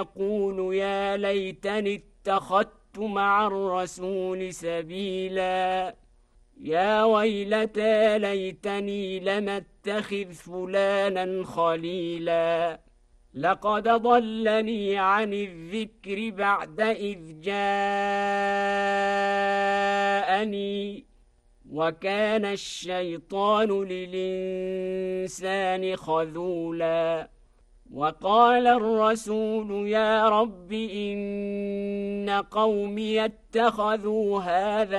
يقول يا ليتني اتخذت مع الرسول سبيلا يا ويلتى ليتني لم اتخذ فلانا خليلا لقد ضلني عن الذكر بعد إذ جاءني وكان الشيطان للإنسان خذولا وقال الرسول يا رب إن قومي اتخذوا هذا